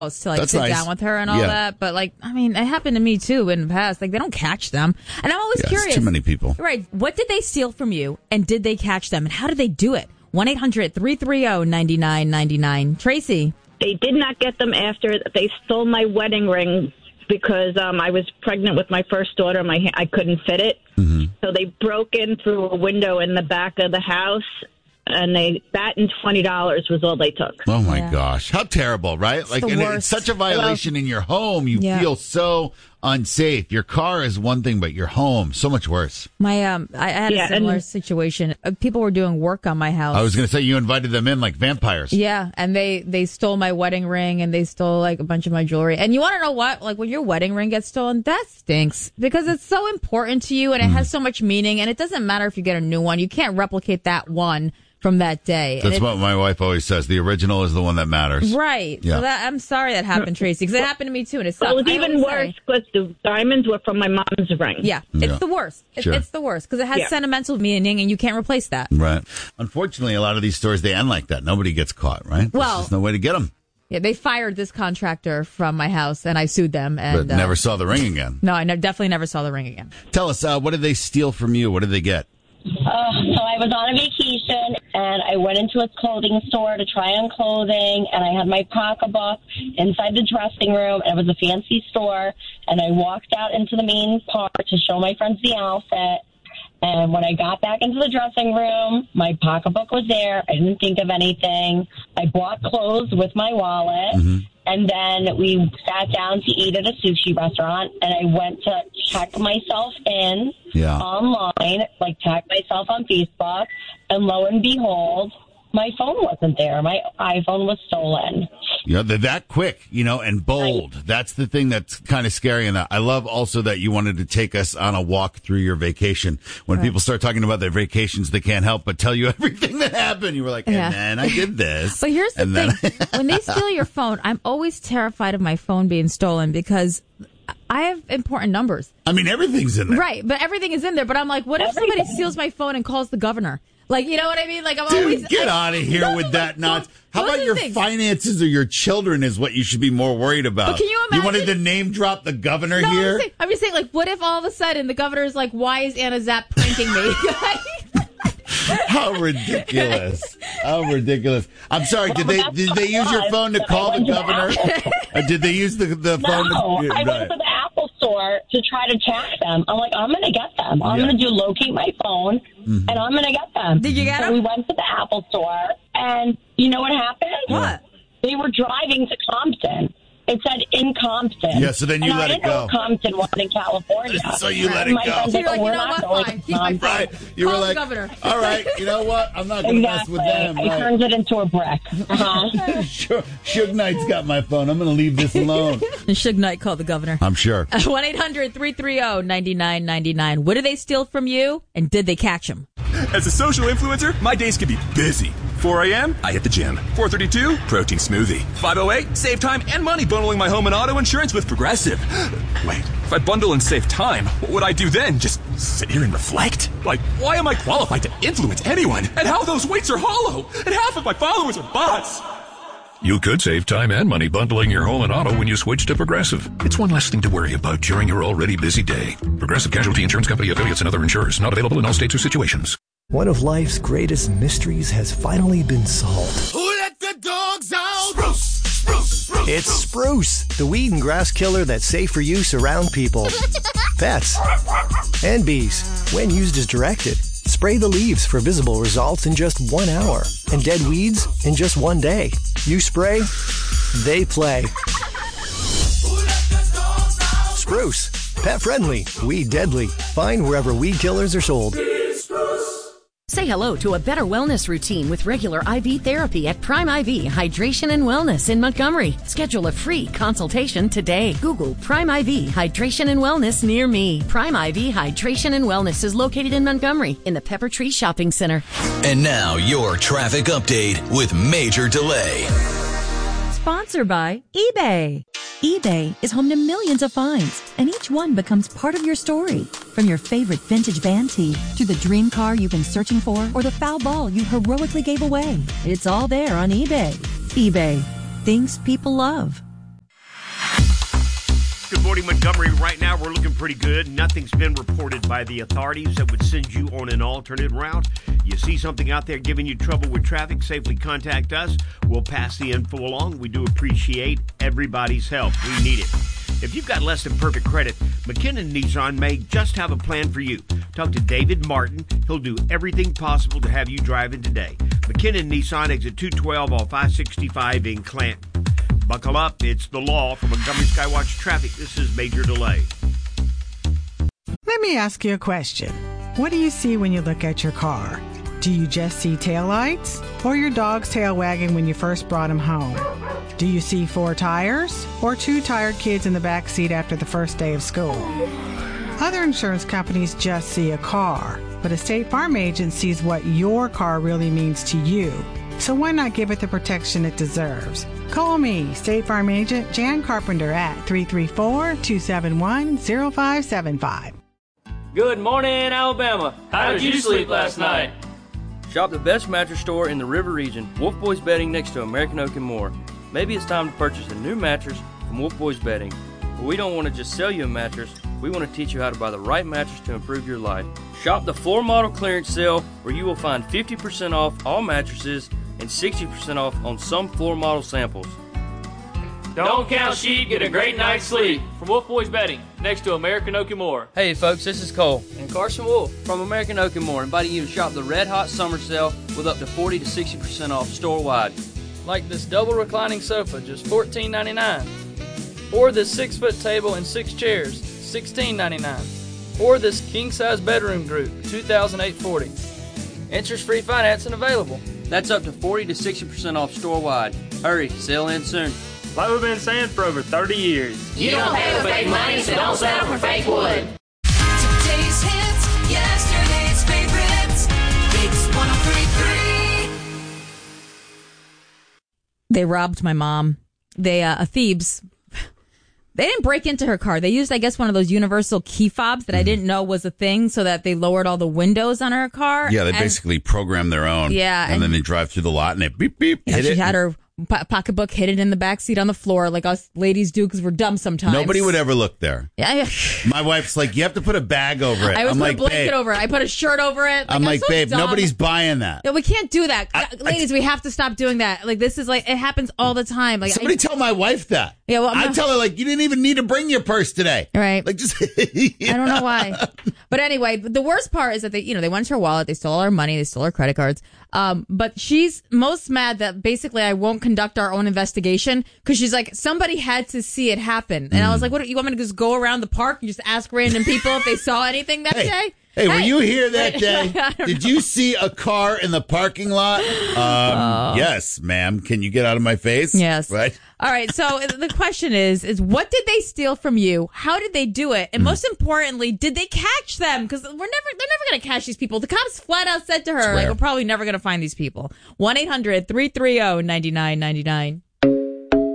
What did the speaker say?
to like That's sit nice. down with her and all that. But like, I mean, it happened to me too in the past. Like, they don't catch them. And I'm always curious. Too many people. Right. What did they steal from you and did they catch them? And how did they do it? 1-800-330-9999. Tracy. They did not get them after they stole my wedding ring because I was pregnant with my first daughter. I couldn't fit it. Mm-hmm. So they broke in through a window in the back of the house. And that and $20 was all they took. Oh my gosh, how terrible, right? Like, and it's such a violation in your home. You feel so unsafe. Your car is one thing, but your home so much worse. I had a similar situation. People were doing work on my house. I was going to say you invited them in like vampires. Yeah, and they stole my wedding ring and they stole like a bunch of my jewelry. And you want to know what? Like, when your wedding ring gets stolen, that stinks because it's so important to you and it has so much meaning. And it doesn't matter if you get a new one. You can't replicate that one from that day. That's what my wife always says. The original is the one that matters. Right. Yeah. So I'm sorry that happened, Tracy, because it happened to me too, and it sucked. Well, it was even worse because the diamonds were from my mom's ring. Yeah, it's the worst. It's the worst because it has sentimental meaning, and you can't replace that. Right. Unfortunately, a lot of these stories, they end like that. Nobody gets caught, right? Well, there's no way to get them. Yeah, they fired this contractor from my house, and I sued them. And But never saw the ring again. No, I definitely never saw the ring again. Tell us, what did they steal from you? What did they get? So I was on a vacation, and I went into a clothing store to try on clothing, and I had my pocketbook inside the dressing room, and it was a fancy store, and I walked out into the main part to show my friends the outfit, and when I got back into the dressing room, my pocketbook was there. I didn't think of anything. I bought clothes with my wallet, and then we sat down to eat at a sushi restaurant, and I went to check myself in online, like tag myself on Facebook, and lo and behold, my phone wasn't there. My iPhone was stolen. Yeah, they're that quick, and bold. That's the thing that's kind of scary. And I love also that you wanted to take us on a walk through your vacation. When people start talking about their vacations, they can't help but tell you everything that happened. You were like, and then I did this. But here's the thing. When they steal your phone, I'm always terrified of my phone being stolen because I have important numbers. I mean, everything's in there. Right, but everything is in there. But I'm like, what if somebody steals my phone and calls the governor? Like, you know what I mean? Like, I'm always get out of here with that nonsense. How about your finances or your children is what you should be more worried about? But can you imagine? You wanted to name drop the governor here? I'm just saying, like, what if all of a sudden the governor's like, why is Anna Zapp pranking me? How ridiculous. How ridiculous. I'm sorry, did they use your phone to call the governor? Or did they use the phone? No, I went to the Apple store to try to track them. I'm like, I'm going to get them. I'm going to locate my phone, and I'm going to get them. Did you get them? So we went to the Apple store, and you know what happened? What? They were driving to Compton. It said in Compton. Yeah, so then you let it go. I didn't know Compton was in California. So you let it go. So you're like, you know what, fine. Keep my phone. Right. You were like, governor. All right, you know what? I'm not going to mess with them. I turned it into a brick. Sure. Suge Knight's got my phone. I'm going to leave this alone. And Suge Knight called the governor. I'm sure. 1-800-330-9999. What did they steal from you, and did they catch him? As a social influencer, my days can be busy. 4 a.m., I hit the gym. 4:32, protein smoothie. 5:08, save time and money bundling my home and auto insurance with Progressive. Wait, if I bundle and save time, what would I do then? Just sit here and reflect? Like, why am I qualified to influence anyone? And how those weights are hollow? And half of my followers are bots. You could save time and money bundling your home and auto when you switch to Progressive. It's one less thing to worry about during your already busy day. Progressive Casualty Insurance Company, affiliates, and other insurers. Not available in all states or situations. One of life's greatest mysteries has finally been solved. Who let the dogs out? Spruce, spruce, spruce. It's Spruce, the weed and grass killer that's safe for use around people, pets, and bees. When used as directed, spray the leaves for visible results in just 1 hour, and dead weeds in just 1 day. You spray, they play. Spruce, pet friendly, weed deadly. Find wherever weed killers are sold. Say hello to a better wellness routine with regular IV therapy at Prime IV Hydration and Wellness in Montgomery. Schedule a free consultation today. Google Prime IV Hydration and Wellness near me. Prime IV Hydration and Wellness is located in Montgomery in the Pepper Tree Shopping Center. And now your traffic update with Major Delay. Sponsored by eBay. eBay is home to millions of finds, and each one becomes part of your story. From your favorite vintage band tee to the dream car you've been searching for or the foul ball you heroically gave away. It's all there on eBay. eBay. Things people love. Good morning, Montgomery. Right now, we're looking pretty good. Nothing's been reported by the authorities that would send you on an alternate route. You see something out there giving you trouble with traffic, safely contact us. We'll pass the info along. We do appreciate everybody's help. We need it. If you've got less than perfect credit, McKinnon Nissan may just have a plan for you. Talk to David Martin. He'll do everything possible to have you driving today. McKinnon Nissan, exit 212 off I-65 in Clanton. Buckle up. It's the law. From Montgomery Skywatch Traffic, this is Major Delay. Let me ask you a question. What do you see when you look at your car? Do you just see taillights or your dog's tail wagging when you first brought him home? Do you see 4 tires or 2 tired kids in the back seat after the first day of school? Other insurance companies just see a car, but a State Farm agent sees what your car really means to you. So why not give it the protection it deserves? Call me, State Farm agent Jan Carpenter at 334-271-0575. Good morning, Alabama. How did you sleep last night? Shop the best mattress store in the River Region, Wolf Boys Bedding, next to American Oak and More. Maybe it's time to purchase a new mattress from Wolf Boys Bedding. But we don't want to just sell you a mattress. We want to teach you how to buy the right mattress to improve your life. Shop the floor model clearance sale, where you will find 50% off all mattresses and 60% off on some floor model samples. Don't count sheep, get a great night's sleep. From Wolf Boys Bedding, next to American Oak and More. Hey folks, this is Cole and Carson Wolf from American Oak and More, inviting you to shop the Red Hot Summer Sale with up to 40 to 60% off store-wide. Like this double reclining sofa, just $14.99. Or this 6-foot table and 6 chairs, $16.99. Or this king-size bedroom group, $2,840. Interest-free financing available. That's up to 40 to 60% off store-wide. Hurry, sale ends soon. Like we've been saying for over 30 years. You don't pay with fake money, so don't settle for fake wood. Today's hits, yesterday's favorites. Mix 103.3. They robbed my mom. Thieves. They didn't break into her car. They used, I guess, one of those universal key fobs that I didn't know was a thing, so that they lowered all the windows on her car. Yeah, they basically program their own. Yeah. And then they drive through the lot and they beep, beep, hit she it. had her pocketbook hidden in the backseat on the floor, like us ladies do, because we're dumb sometimes. Nobody would ever look there. Yeah. My wife's like, you have to put a bag over it. I was I'm put like, a blanket babe. over it. I put a shirt over it. I'm like, so babe, dumb. nobody's buying that. No, we can't do that. Ladies, we have to stop doing that. Like, this is like, it happens all the time. Like, Somebody tell my wife that. Yeah, well, I tell her, like, you didn't even need to bring your purse today. Right. Like, just. I don't know why. But anyway, the worst part is that they went to her wallet, they stole all her money, they stole her credit cards. But she's most mad that basically I won't conduct our own investigation, because she's like, somebody had to see it happen. And I was like, what, you want me to just go around the park and just ask random people if they saw anything that day? Hey, were you here that day? Did you see a car in the parking lot? Yes, ma'am. Can you get out of my face? Yes. Right? All right. So the question is what did they steal from you? How did they do it? And most importantly, did they catch them? Because they're never going to catch these people. The cops flat out said to her, like, we're probably never going to find these people. 1-800-330-9999.